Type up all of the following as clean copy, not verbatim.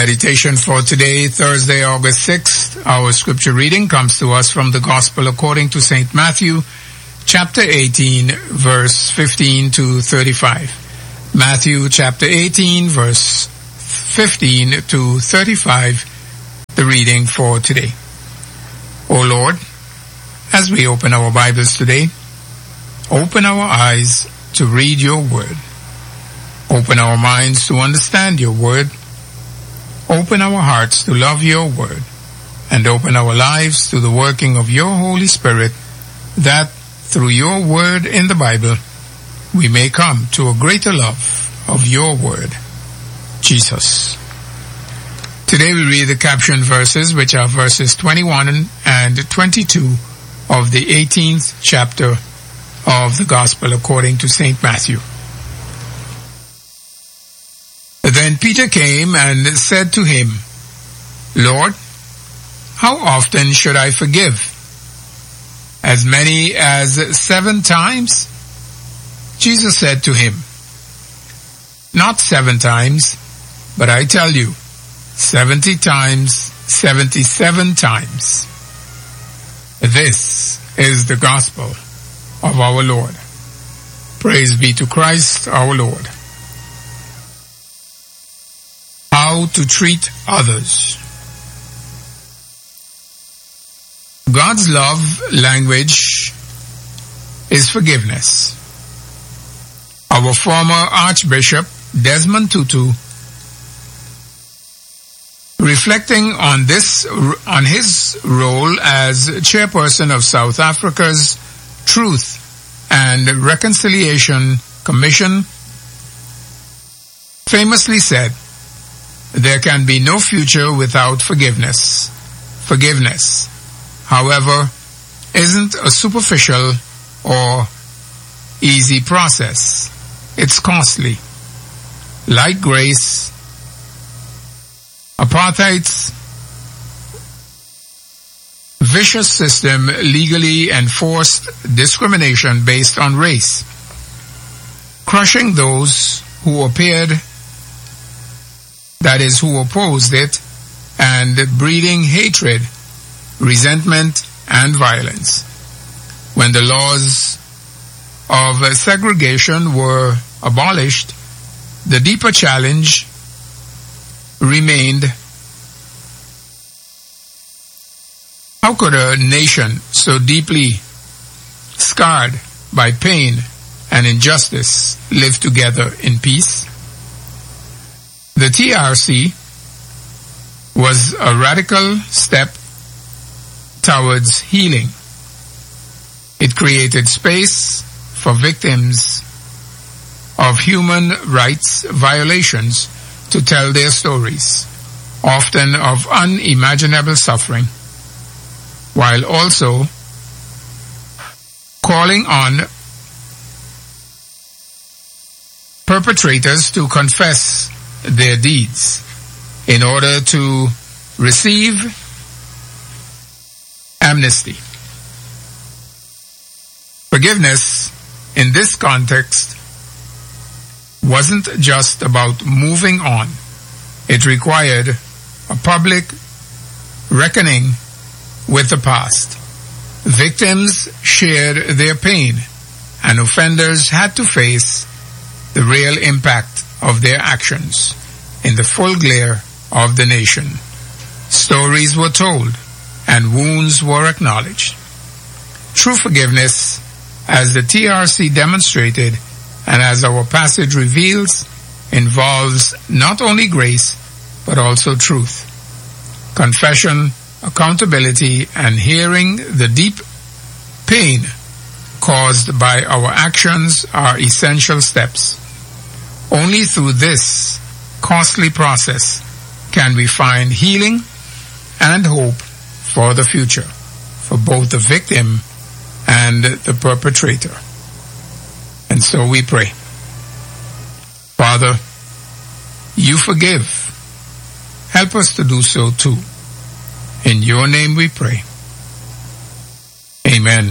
meditation for today, Thursday, August 6th. Our scripture reading comes to us from the Gospel according to St. Matthew, chapter 18, verse 15 to 35. Matthew chapter 18, verse 15 to 35, the reading for today. O Lord, as we open our Bibles today, open our eyes to read your word. Open our minds to understand your word. Open our hearts to love your word. And open our lives to the working of your Holy Spirit, that through your word in the Bible, we may come to a greater love of your word, Jesus. Today we read the caption verses, which are verses 21 and 22 of the 18th chapter of the Gospel according to St. Matthew. Then Peter came and said to him, Lord, how often should I forgive? As many as 7 times? Jesus said to him, not 7 times, but I tell you, 70 times, 77 times. This is the gospel of our Lord. Praise be to Christ our Lord. How to treat others. God's love language is forgiveness. Our former Archbishop Desmond Tutu, reflecting on his role as chairperson of South Africa's Truth and Reconciliation Commission, famously said, there can be no future without forgiveness. Forgiveness, however, isn't a superficial or easy process. It's costly. Like grace, apartheid's vicious system legally enforced discrimination based on race, crushing those who appeared, that is, who opposed it, and breeding hatred, resentment, and violence. When the laws of segregation were abolished, the deeper challenge remained: how could a nation so deeply scarred by pain and injustice live together in peace? The TRC was a radical step towards healing. It created space for victims of human rights violations to tell their stories, often of unimaginable suffering, while also calling on perpetrators to confess their deeds in order to receive amnesty. Forgiveness in this context wasn't just about moving on. It required a public reckoning with the past. Victims shared their pain, and offenders had to face the real impact of their actions in the full glare of the nation. Stories were told and wounds were acknowledged. True forgiveness, as the TRC demonstrated and as our passage reveals, involves not only grace but also truth. Confession, accountability, and hearing the deep pain caused by our actions are essential steps. Only through this costly process can we find healing and hope for the future, for both the victim and the perpetrator. And so we pray. Father, you forgive. Help us to do so too. In your name we pray. Amen.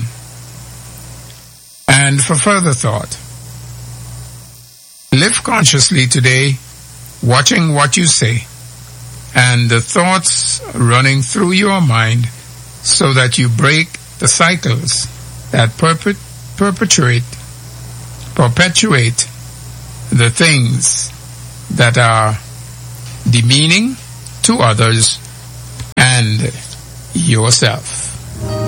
And for further thought, live consciously today, watching what you say and the thoughts running through your mind, so that you break the cycles that perpetuate the things that are demeaning to others and yourself.